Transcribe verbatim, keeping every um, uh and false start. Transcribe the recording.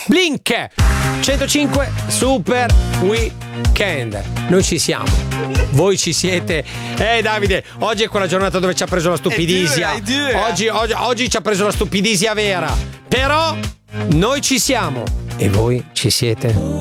Blink centocinque Super Weekend. Noi ci siamo, voi ci siete. Eh Davide, oggi è quella giornata dove ci ha preso la stupidisia. Oggi, oggi, oggi ci ha preso la stupidisia vera. Però noi ci siamo e voi ci siete.